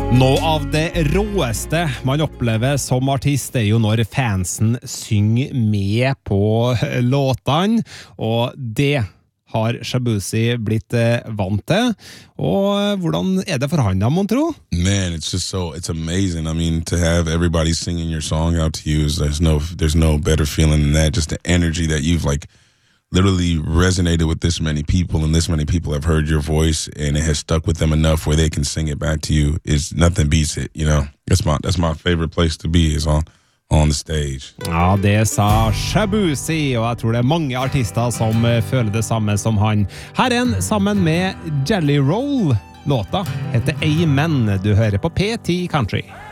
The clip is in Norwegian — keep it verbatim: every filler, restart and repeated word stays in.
Noe av det råeste man opplever som artist er jo når fansen synger med på låtene, og det har Shaboozey blitt vant til. Og hvordan er det for han da, mon tro? Man, it's just so, it's amazing. I mean, to have everybody singing your song out to you, is, there's no there's no better feeling than that. Just the energy that you've like literally resonated with this many people, and this many people have heard your voice, and it has stuck with them enough where they can sing it back to you. Is nothing beats it, you know. That's my that's my favorite place to be, is on on the stage. Ja, det sa Shaboozey, og jeg tror det er mange artister som føler det samme som han. Her er en sammen med Jelly Roll. Låta heter Amen. Du hører på P ti Country.